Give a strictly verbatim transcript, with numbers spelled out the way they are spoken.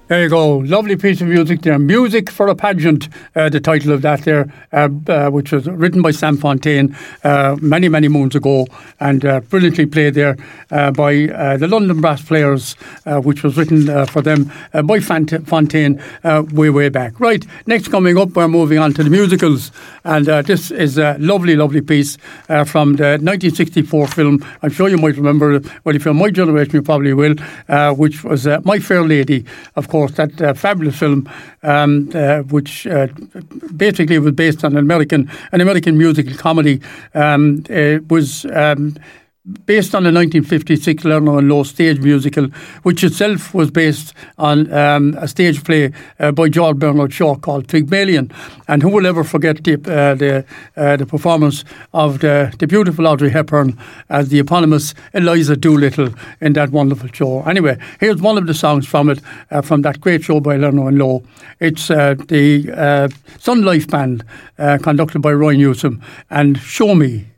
There you go. Lovely piece of music there. Music for a Pageant, uh, the title of that there, uh, uh, which was written by Sam Fontaine uh, many, many moons ago, and uh, brilliantly played there uh, by uh, the London Brass Players, uh, which was written uh, for them uh, by Fant- Fontaine uh, way, way back. Right, next coming up, we're moving on to the musicals, and uh, this is a lovely, lovely piece uh, from the nineteen sixty-four film. I'm sure you might remember, well, if you're my generation, you probably will, uh, which was uh, My Fair Lady, of course. Course, that uh, fabulous film, um, uh, which uh, basically was based on an American, an American musical comedy, um, it was um, based on a nineteen fifty-six Lerner and Lowe stage musical, which itself was based on um, a stage play uh, by George Bernard Shaw called Pygmalion. And who will ever forget the uh, the, uh, the performance of the, the beautiful Audrey Hepburn as the eponymous Eliza Doolittle in that wonderful show. Anyway, here's one of the songs from it, uh, from that great show by Lerner and Lowe. It's uh, the uh, Sun Life Band, uh, conducted by Roy Newsom, and Show Me.